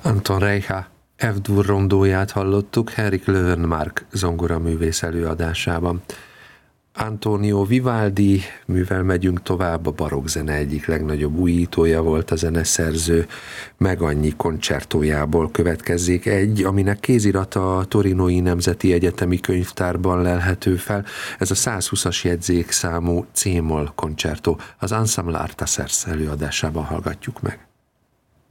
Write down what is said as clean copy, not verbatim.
Anton Reicha F-dur rondóját hallottuk Henrik Löwenmark zongoraművész előadásában. Antonio Vivaldi, mivel megyünk tovább, a barokkzene egyik legnagyobb újítója volt a zeneszerző, meg annyi koncertójából következzék egy, aminek kézirata a Torinói Nemzeti Egyetemi Könyvtárban lelhető fel. Ez a 120-as jegyzékszámú C-moll koncertó, az Ensemble Artaserse előadásában hallgatjuk meg.